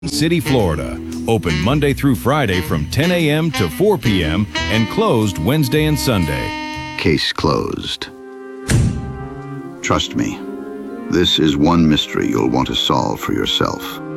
City, Florida. Open Monday through Friday from 10 a.m. to 4 p.m. and closed Wednesday and Sunday. Case closed. Trust me, this is one mystery you'll want to solve for yourself.